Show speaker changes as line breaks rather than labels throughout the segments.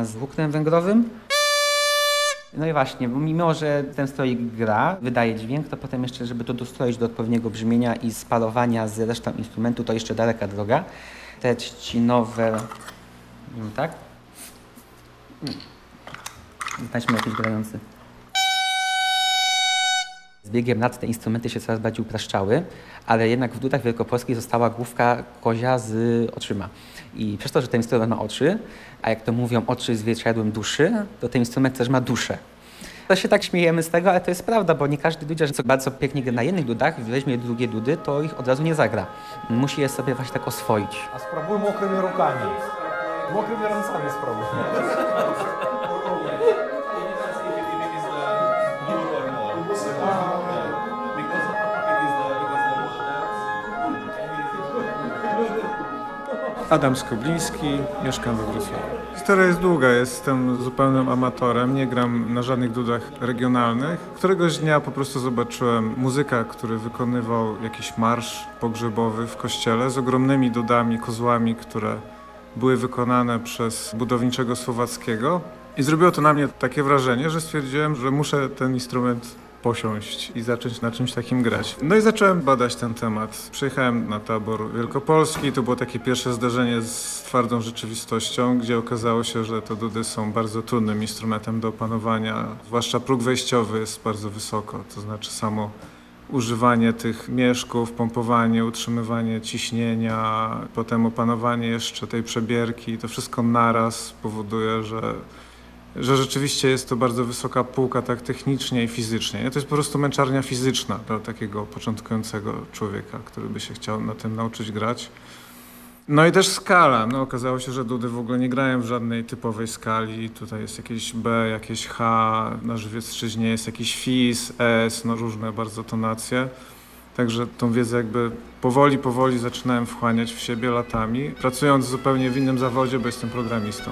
sparowania z włóknem węglowym. No i właśnie, mimo że ten stroik gra, wydaje dźwięk, to potem jeszcze, żeby to dostroić do odpowiedniego brzmienia i sparowania z resztą instrumentu, to jeszcze daleka droga. Te trzcinowe... tak? Znajdźmy jakiś grający. Z biegiem lat te instrumenty się coraz bardziej upraszczały, ale jednak w dudach wielkopolskich została główka kozia z oczyma. I przez to, że ten instrument ma oczy, a jak to mówią, oczy zwierciadłem duszy, to ten instrument też ma duszę. To się tak śmiejemy z tego, ale to jest prawda, bo nie każdy dudziarz, co bardzo pięknie gra na jednych dudach, weźmie drugie dudy, to ich od razu nie zagra. Musi je sobie właśnie tak oswoić.
A spróbuj mokrymi rękami. Mokrymi rękami spróbuj.
Adam Skobliński, mieszkam we Wrocławiu. Historia jest długa, jestem zupełnym amatorem, nie gram na żadnych dudach regionalnych. Któregoś dnia po prostu zobaczyłem muzyka, który wykonywał jakiś marsz pogrzebowy w kościele z ogromnymi dudami, kozłami, które były wykonane przez budowniczego Słowackiego. I zrobiło to na mnie takie wrażenie, że stwierdziłem, że muszę ten instrument posiąść i zacząć na czymś takim grać. No i zacząłem badać ten temat. Przyjechałem na tabor wielkopolski, to było takie pierwsze zderzenie z twardą rzeczywistością, gdzie okazało się, że te dudy są bardzo trudnym instrumentem do opanowania. Zwłaszcza próg wejściowy jest bardzo wysoko, to znaczy samo używanie tych mieszków, pompowanie, utrzymywanie ciśnienia, potem opanowanie jeszcze tej przebierki, to wszystko naraz powoduje, że rzeczywiście jest to bardzo wysoka półka tak technicznie i fizycznie. To jest po prostu męczarnia fizyczna dla takiego początkującego człowieka, który by się chciał na tym nauczyć grać. No i też skala. No, okazało się, że dudy w ogóle nie grają w żadnej typowej skali. Tutaj jest jakieś B, jakieś H, na żywiecczyźnie jest jakiś fis, S, no różne bardzo tonacje. Także tą wiedzę jakby powoli zaczynałem wchłaniać w siebie latami, pracując zupełnie w innym zawodzie, bo jestem programistą.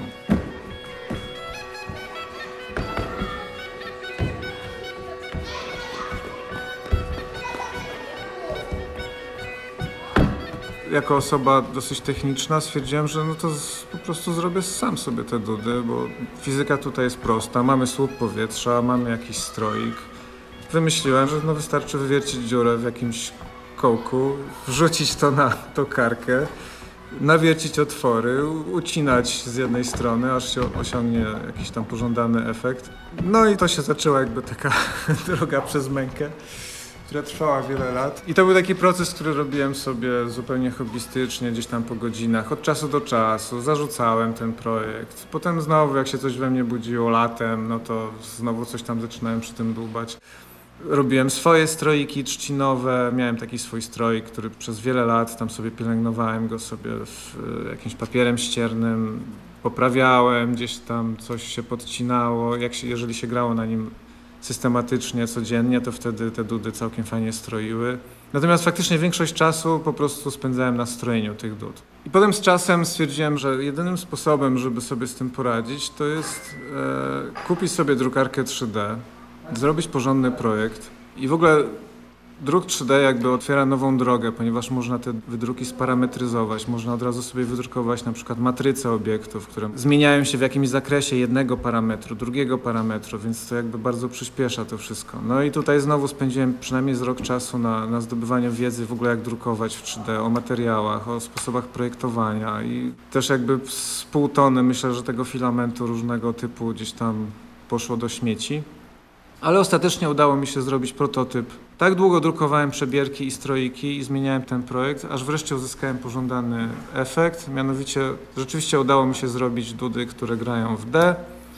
Jako osoba dosyć techniczna stwierdziłem, że no to po prostu zrobię sam sobie te dudy, bo fizyka tutaj jest prosta. Mamy słup powietrza, mamy jakiś stroik. Wymyśliłem, że no wystarczy wywiercić dziurę w jakimś kołku, wrzucić to na tokarkę, nawiercić otwory, ucinać z jednej strony, aż się osiągnie jakiś tam pożądany efekt. No i to się zaczęła jakby taka droga przez mękę, która trwała wiele lat. I to był taki proces, który robiłem sobie zupełnie hobbystycznie, gdzieś tam po godzinach, od czasu do czasu. Zarzucałem ten projekt. Potem znowu, jak się coś we mnie budziło latem, no to znowu coś tam zaczynałem przy tym dłubać. Robiłem swoje stroiki trzcinowe, miałem taki swój stroik, który przez wiele lat tam sobie pielęgnowałem go sobie jakimś papierem ściernym, poprawiałem, gdzieś tam coś się podcinało. Jeżeli się grało na nim systematycznie, codziennie, to wtedy te dudy całkiem fajnie stroiły. Natomiast faktycznie większość czasu po prostu spędzałem na strojeniu tych dud. I potem z czasem stwierdziłem, że jedynym sposobem, żeby sobie z tym poradzić, to jest kupić sobie drukarkę 3D, zrobić porządny projekt i w ogóle druk 3D jakby otwiera nową drogę, ponieważ można te wydruki sparametryzować. Można od razu sobie wydrukować na przykład matryce obiektów, które zmieniają się w jakimś zakresie jednego parametru, drugiego parametru, więc to jakby bardzo przyspiesza to wszystko. No i tutaj znowu spędziłem przynajmniej z rok czasu na zdobywaniu wiedzy w ogóle jak drukować w 3D, o materiałach, o sposobach projektowania i też jakby z pół tony myślę, że tego filamentu różnego typu gdzieś tam poszło do śmieci. Ale ostatecznie udało mi się zrobić prototyp. Tak długo drukowałem przebierki i stroiki i zmieniałem ten projekt, aż wreszcie uzyskałem pożądany efekt. Mianowicie rzeczywiście udało mi się zrobić dudy, które grają w D,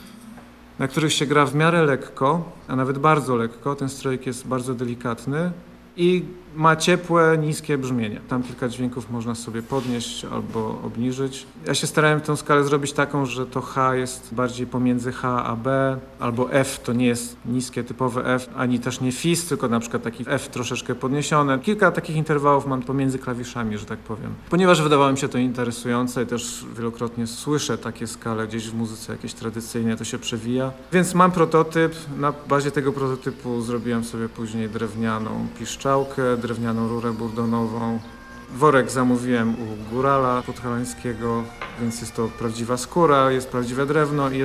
na których się gra w miarę lekko, a nawet bardzo lekko. Ten stroik jest bardzo delikatny i ma ciepłe, niskie brzmienie. Tam kilka dźwięków można sobie podnieść albo obniżyć. Ja się starałem tę skalę zrobić taką, że to H jest bardziej pomiędzy H a B, albo F to nie jest niskie, typowe F, ani też nie fis, tylko na przykład taki F troszeczkę podniesione. Kilka takich interwałów mam pomiędzy klawiszami, że tak powiem. Ponieważ wydawało mi się to interesujące i też wielokrotnie słyszę takie skale gdzieś w muzyce jakiejś tradycyjnej, to się przewija. Więc mam prototyp, na bazie tego prototypu zrobiłem sobie później drewnianą piszczałkę, drewnianą rurę burdonową. Worek zamówiłem u górala podhalańskiego, więc jest to prawdziwa skóra, jest prawdziwe drewno i